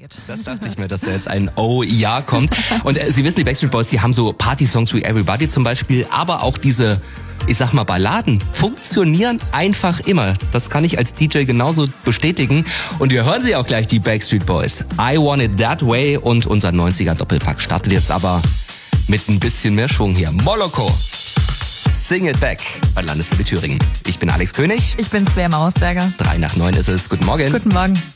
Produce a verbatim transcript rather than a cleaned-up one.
passiert. Das dachte ich mir, dass da jetzt ein Oh ja kommt. Und äh, Sie wissen, die Backstreet Boys, die haben so Party-Songs wie Everybody zum Beispiel, aber auch diese, ich sag mal, Balladen funktionieren einfach immer. Das kann ich als D J genauso bestätigen. Und wir hören sie auch gleich, die Backstreet Boys. I Want It That Way, und unser neunziger Doppelpack startet jetzt aber mit ein bisschen mehr Schwung hier. Moloko, Sing It Back bei Landeswelle Thüringen. Ich bin Alex König. Ich bin Svea Mausberger. Drei nach neun ist es. Guten Morgen. Guten Morgen.